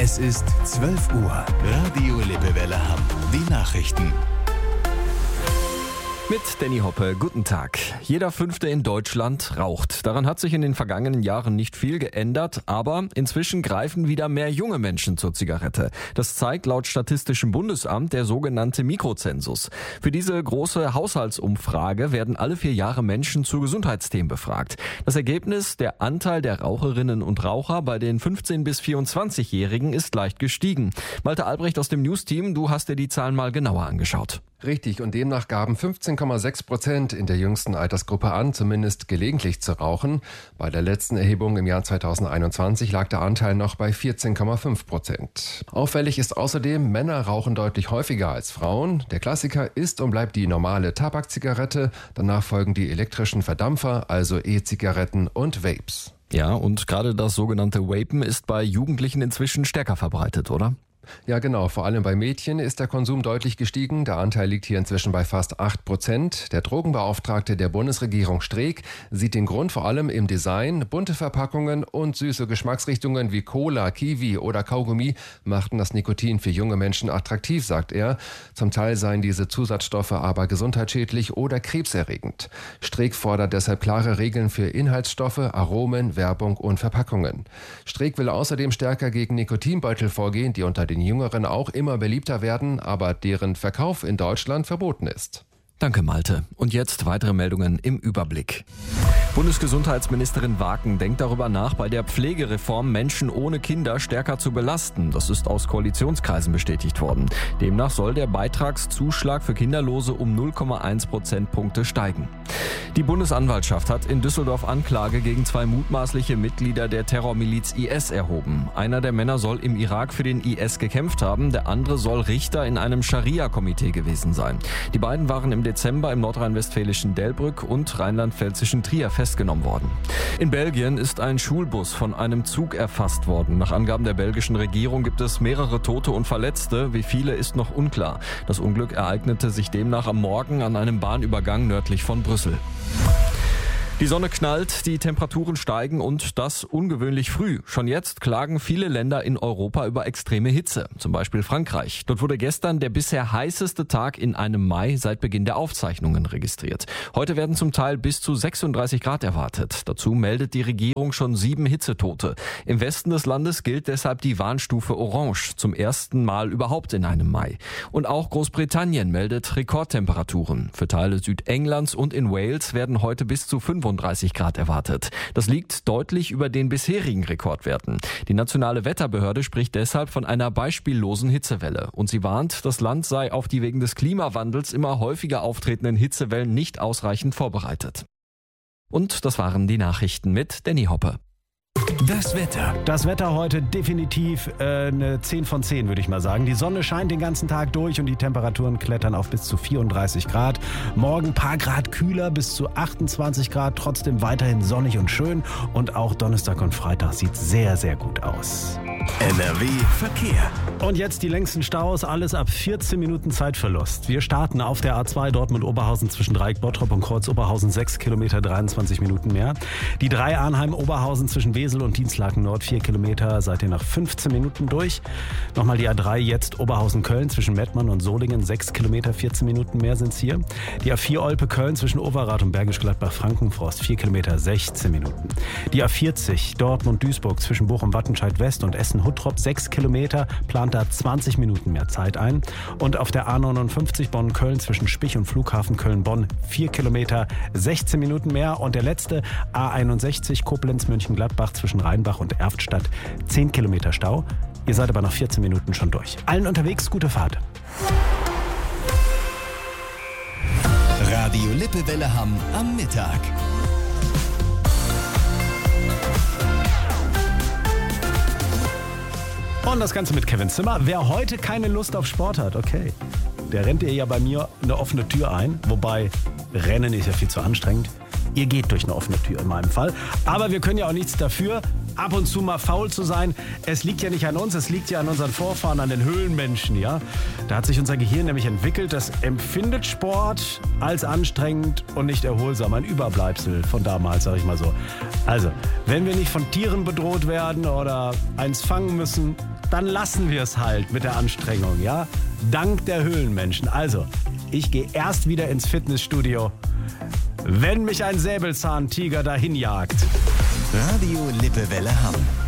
Es ist 12 Uhr. Radio Lippewelle Hamm. Die Nachrichten. Mit Danny Hoppe, guten Tag. Jeder Fünfte in Deutschland raucht. Daran hat sich in den vergangenen Jahren nicht viel geändert, aber inzwischen greifen wieder mehr junge Menschen zur Zigarette. Das zeigt laut Statistischem Bundesamt der sogenannte Mikrozensus. Für diese große Haushaltsumfrage werden alle 4 Jahre Menschen zu Gesundheitsthemen befragt. Das Ergebnis, der Anteil der Raucherinnen und Raucher bei den 15- bis 24-Jährigen ist leicht gestiegen. Malte Albrecht aus dem News-Team, du hast dir die Zahlen mal genauer angeschaut. Richtig, und demnach gaben 15,6% in der jüngsten Altersgruppe an, zumindest gelegentlich zu rauchen. Bei der letzten Erhebung im Jahr 2021 lag der Anteil noch bei 14,5%. Auffällig ist außerdem, Männer rauchen deutlich häufiger als Frauen. Der Klassiker ist und bleibt die normale Tabakzigarette. Danach folgen die elektrischen Verdampfer, also E-Zigaretten und Vapes. Ja, und gerade das sogenannte Vapen ist bei Jugendlichen inzwischen stärker verbreitet, oder? Ja, genau. Vor allem bei Mädchen ist der Konsum deutlich gestiegen. Der Anteil liegt hier inzwischen bei fast 8%. Der Drogenbeauftragte der Bundesregierung Streeck sieht den Grund vor allem im Design. Bunte Verpackungen und süße Geschmacksrichtungen wie Cola, Kiwi oder Kaugummi machten das Nikotin für junge Menschen attraktiv, sagt er. Zum Teil seien diese Zusatzstoffe aber gesundheitsschädlich oder krebserregend. Streeck fordert deshalb klare Regeln für Inhaltsstoffe, Aromen, Werbung und Verpackungen. Streeck will außerdem stärker gegen Nikotinbeutel vorgehen, die unter den Jüngeren auch immer beliebter werden, aber deren Verkauf in Deutschland verboten ist. Danke, Malte. Und jetzt weitere Meldungen im Überblick. Bundesgesundheitsministerin Waken denkt darüber nach, bei der Pflegereform Menschen ohne Kinder stärker zu belasten. Das ist aus Koalitionskreisen bestätigt worden. Demnach soll der Beitragszuschlag für Kinderlose um 0,1 Prozentpunkte steigen. Die Bundesanwaltschaft hat in Düsseldorf Anklage gegen 2 mutmaßliche Mitglieder der Terrormiliz IS erhoben. Einer der Männer soll im Irak für den IS gekämpft haben, der andere soll Richter in einem Scharia-Komitee gewesen sein. Die beiden waren im Dezember im nordrhein-westfälischen Delbrück und rheinland-pfälzischen Trier festgenommen worden. In Belgien ist ein Schulbus von einem Zug erfasst worden. Nach Angaben der belgischen Regierung gibt es mehrere Tote und Verletzte. Wie viele ist noch unklar. Das Unglück ereignete sich demnach am Morgen an einem Bahnübergang nördlich von Brüssel. Die Sonne knallt, die Temperaturen steigen und das ungewöhnlich früh. Schon jetzt klagen viele Länder in Europa über extreme Hitze, zum Beispiel Frankreich. Dort wurde gestern der bisher heißeste Tag in einem Mai seit Beginn der Aufzeichnungen registriert. Heute werden zum Teil bis zu 36 Grad erwartet. Dazu meldet die Regierung schon 7 Hitzetote. Im Westen des Landes gilt deshalb die Warnstufe Orange, zum ersten Mal überhaupt in einem Mai. Und auch Großbritannien meldet Rekordtemperaturen. Für Teile Südenglands und in Wales werden heute bis zu 35 Grad erwartet. Das liegt deutlich über den bisherigen Rekordwerten. Die nationale Wetterbehörde spricht deshalb von einer beispiellosen Hitzewelle. Und sie warnt, das Land sei auf die wegen des Klimawandels immer häufiger auftretenden Hitzewellen nicht ausreichend vorbereitet. Und das waren die Nachrichten mit Danny Hoppe. Das Wetter. Das Wetter heute definitiv eine 10 von 10, würde ich mal sagen. Die Sonne scheint den ganzen Tag durch und die Temperaturen klettern auf bis zu 34 Grad. Morgen ein paar Grad kühler, bis zu 28 Grad, trotzdem weiterhin sonnig und schön. Und auch Donnerstag und Freitag sieht sehr, sehr gut aus. NRW Verkehr. Und jetzt die längsten Staus, alles ab 14 Minuten Zeitverlust. Wir starten auf der A2 Dortmund-Oberhausen zwischen Dreieck-Bottrop und Kreuz-Oberhausen, 6 Kilometer, 23 Minuten mehr. Die 3 Arnheim-Oberhausen zwischen Wesel und Dienstlaken Nord, 4 Kilometer, seid ihr nach 15 Minuten durch. Nochmal die A3 jetzt Oberhausen-Köln zwischen Mettmann und Solingen, 6 Kilometer, 14 Minuten mehr sind's hier. Die A4 Olpe-Köln zwischen Overath und Bergisch Gladbach-Frankenforst, 4 Kilometer, 16 Minuten. Die A40 Dortmund-Duisburg zwischen Bochum-Wattenscheid-West und Essen-Huttrop, 6 Kilometer, plant da 20 Minuten mehr Zeit ein. Und auf der A59 Bonn-Köln zwischen Spich und Flughafen Köln-Bonn, 4 Kilometer, 16 Minuten mehr. Und der letzte A61 Koblenz-Mönchengladbach zwischen Rheinbach und Erftstadt, 10 Kilometer Stau. Ihr seid aber nach 14 Minuten schon durch. Allen unterwegs gute Fahrt. Radio Lippewelle Hamm am Mittag. Und das Ganze mit Kevin Zimmer. Wer heute keine Lust auf Sport hat, okay, der rennt ihr ja bei mir eine offene Tür ein. Wobei, Rennen ist ja viel zu anstrengend. Ihr geht durch eine offene Tür in meinem Fall. Aber wir können ja auch nichts dafür. ab und zu mal faul zu sein. Es liegt ja nicht an uns, es liegt ja an unseren Vorfahren, an den Höhlenmenschen, ja. Da hat sich unser Gehirn nämlich entwickelt, das empfindet Sport als anstrengend und nicht erholsam. Ein Überbleibsel von damals, sag ich mal so. Also, wenn wir nicht von Tieren bedroht werden oder eins fangen müssen, dann lassen wir es halt mit der Anstrengung, ja. Dank der Höhlenmenschen. Also, ich gehe erst wieder ins Fitnessstudio, wenn mich ein Säbelzahntiger dahin jagt. Radio Lippewelle Hamm.